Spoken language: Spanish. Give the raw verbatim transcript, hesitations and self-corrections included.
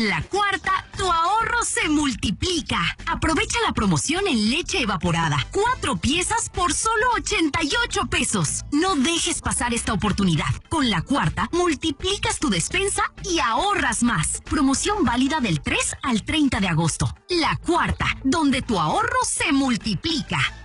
En La Cuarta, tu ahorro se multiplica. Aprovecha la promoción en leche evaporada. Cuatro piezas por solo ochenta y ocho pesos. No dejes pasar esta oportunidad. Con La Cuarta, multiplicas tu despensa y ahorras más. Promoción válida del tres al treinta de agosto. La Cuarta, donde tu ahorro se multiplica.